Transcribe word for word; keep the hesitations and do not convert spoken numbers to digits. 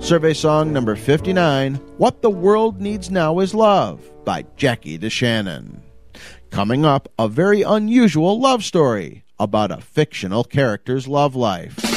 Survey song number fifty-nine, What the World Needs Now is Love by Jackie DeShannon. Coming up, a very unusual love story about a fictional character's love life.